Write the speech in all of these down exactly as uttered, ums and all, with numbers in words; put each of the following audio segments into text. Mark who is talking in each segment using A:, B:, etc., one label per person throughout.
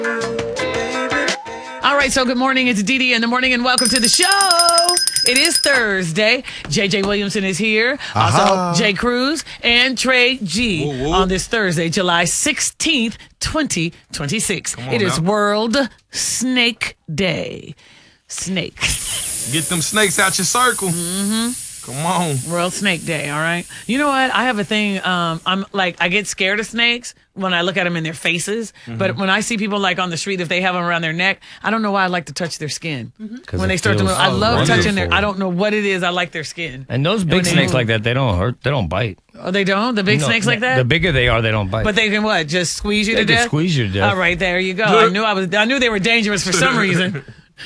A: All right, so good morning. It's Dee Dee in the morning, and welcome to the show. It is Thursday. J J Williamson is here.
B: Uh-huh.
A: Also, Jay Cruz and Trey G
B: Whoa, whoa.
A: on this Thursday, July sixteenth, twenty twenty-six.
B: Come on
A: It is
B: now.
A: World Snake Day. Snakes.
B: Get them snakes out your circle. Mm-hmm. Come on.
A: World Snake Day, all right? You know what? I have a thing. Um, I'm like, I get scared of snakes when I look at them in their faces.
B: Mm-hmm.
A: But when I see people like on the street, if they have them around their neck, I don't know why I like to touch their skin. When
C: it
A: they start to
C: feels
A: move, I
C: so
A: love touching their,
C: wonderful.
A: I don't know what it is. I like their skin.
C: And those
A: when
C: big
A: they
C: snakes
A: move.
C: like that, they don't hurt. They don't bite.
A: Oh, they don't? The big
C: No,
A: snakes like that?
C: The bigger they are, they don't bite.
A: But they can what? Just squeeze you
C: They
A: to
C: can
A: death?
C: squeeze you to death.
A: All right, there you go. I knew I was. I knew they were dangerous for some reason.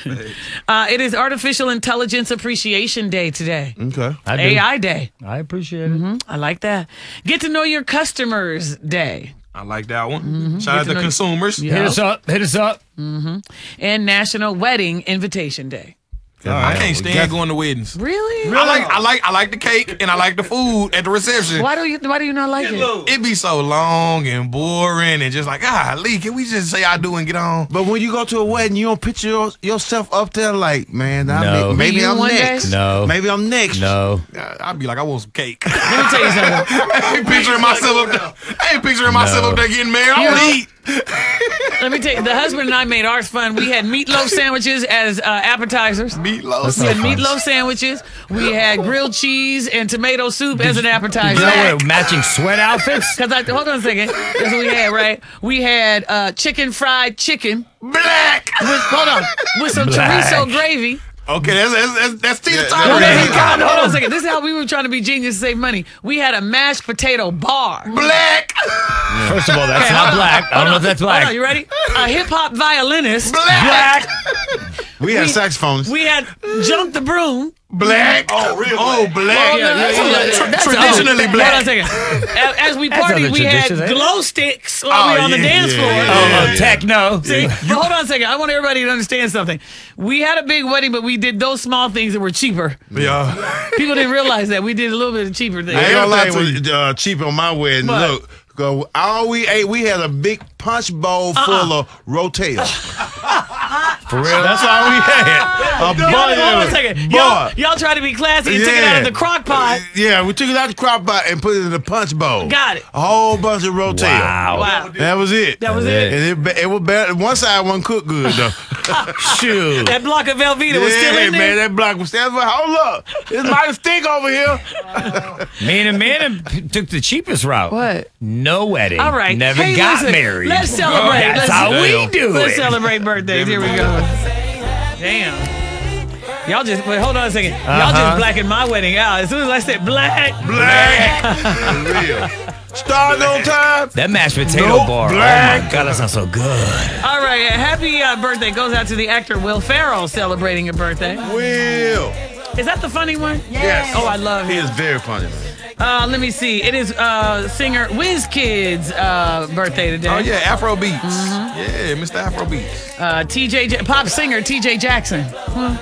A: Uh, it is Artificial Intelligence Appreciation Day today.
B: Okay.
C: I do.
A: A I Day.
C: I appreciate it.
A: I like that. Get to know your customers day.
B: I like that one. Shout out
A: to
B: to
A: know-
B: consumers.
A: Yeah.
C: Hit us up. Hit us up.
A: And National Wedding Invitation Day.
B: I can't stand going to weddings.
A: Really?
B: I like I like I like the cake and I like the food at the reception.
A: Why do you Why do you not like it?
B: It be so long and boring and just like, ah, Lee, can we just say I do and get on?
D: But when you go to a wedding, you don't picture your, yourself up there like, man, I
C: No.
D: may- maybe
A: You
D: I'm
A: one day?
D: next.
C: No.
D: Maybe I'm next.
C: No.
B: I'd be like, I want some cake.
A: Let me tell you something.
B: I ain't picturing myself up there. I ain't picturing myself
C: No.
B: up there getting married. I
A: You
B: want to
A: know-
B: eat.
A: Let me tell you. The husband and I made ours fun. We had meatloaf sandwiches as uh, appetizers.
B: Meatloaf.
A: We had
C: fun.
A: meatloaf sandwiches. We had grilled cheese and tomato soup as an appetizer.
C: You know what? Matching sweat outfits?
A: Because I hold on a second. That's what we had, right? We had uh, chicken fried chicken.
B: Black.
A: With, hold on, with some
C: Black.
A: chorizo gravy.
B: Okay, that's that's that's, that's Tina
D: Yeah,
B: Turner.
A: Hold on,
D: Yeah.
A: God, hold on a second. This is how we were trying to be genius to save money. We had a mashed potato bar.
B: Black.
C: First of all, that's
A: Okay,
C: not
A: hold on.
C: black. I don't know if that's
A: Hold on,
C: black.
A: you ready? A hip hop violinist.
B: Black.
D: We had
A: We-
D: saxophones.
A: We had Jump the Broom.
B: Black. Oh, real. Oh, black.
A: Oh, no, that's a-
B: Tra-
A: that's a-
B: traditionally
A: hold
B: black.
A: on a second. As, as we
C: That's
A: partied,
C: other
A: we had
C: traditions, ain't it?
A: glow sticks while we
B: Oh,
A: were on the
B: yeah,
A: dance
B: yeah,
A: floor.
B: yeah,
C: Oh,
B: yeah.
C: oh, techno.
A: See? But hold on a second. I want everybody to understand something. We had a big wedding, but we did those small things that were cheaper.
B: Yeah.
A: People didn't realize that. We did a little bit of cheaper things.
D: I ain't gonna lie
B: Everything
D: to uh, cheap on my wedding.
A: What?
D: Look, go, all we ate, we had a big punch bowl full of Rotel.
C: For real?
D: That's all we had. A
A: Hold on a
D: boy,
A: second.
D: boy.
A: Y'all, y'all tried to be classy and took it out of
D: Yeah.
A: the crock pot.
D: Yeah, we took it out the crock pot and put it in the punch bowl.
A: Got it.
D: A whole bunch of Rotel.
C: Wow.
A: Wow.
D: That was it.
A: That was
C: That's
A: it.
C: it.
D: And it, it was bad. One side wasn't cooked good though. Shoot.
A: That block of Velveeta was still in
D: man,
A: there.
D: that block was still. Hold up, this might stink over here.
C: Me and Amanda p- took the cheapest route.
A: What?
C: No wedding.
A: All right.
C: Never
A: Hey,
C: got
A: listen,
C: married.
A: let's celebrate.
C: That's
A: Let's-
C: how we
B: Damn.
C: do
A: Let's
C: it.
A: celebrate birthdays. Here we go. Damn. Y'all just wait. Hold on a second. Y'all
C: Uh-huh.
A: just blacking my wedding out. As soon as I said black,
D: Black. For real. Starting on time.
C: That mashed potato
D: Nope,
C: bar.
D: black.
C: Oh my God, that sounds so good.
A: All right. Happy uh, birthday goes out to the actor Will Ferrell celebrating a birthday.
D: Will.
A: Is that the funny one?
D: Yes.
A: Oh, I love
D: He
A: him.
D: is very funny.
A: Uh, let me see. It is uh, singer WizKid's uh, birthday today.
B: Oh yeah, Afro beats. Yeah, Mister Afro beats.
A: Uh, T J Ja- pop singer T J Jackson.
C: I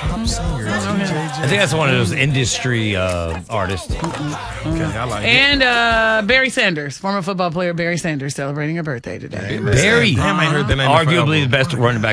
C: think that's one of those industry uh, artists.
B: Okay, I like it.
A: And uh, Barry Sanders, former football player Barry Sanders, celebrating a birthday today.
C: Barry.
B: Damn, I ain't heard that name. in
C: Arguably
B: forever.
C: the best running back